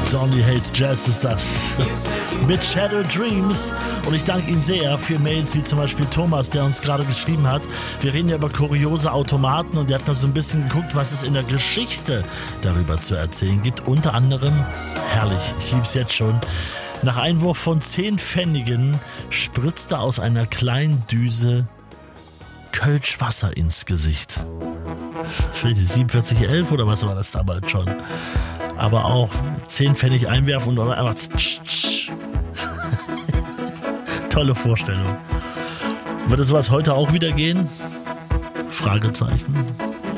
Johnny Hates Jazz ist das. Mit Shadow Dreams. Und ich danke Ihnen sehr für Mails wie zum Beispiel Thomas, der uns gerade geschrieben hat. Wir reden ja über kuriose Automaten und der hat noch so ein bisschen geguckt, was es in der Geschichte darüber zu erzählen gibt. Unter anderem, herrlich, ich liebe es jetzt schon, nach Einwurf von 10 Pfennigen spritzte aus einer kleinen Düse Kölschwasser ins Gesicht. 4711 oder was war das damals schon? Aber auch 10 Pfennig einwerfen und dann einfach tolle Vorstellung. Würde sowas heute auch wieder gehen? Fragezeichen.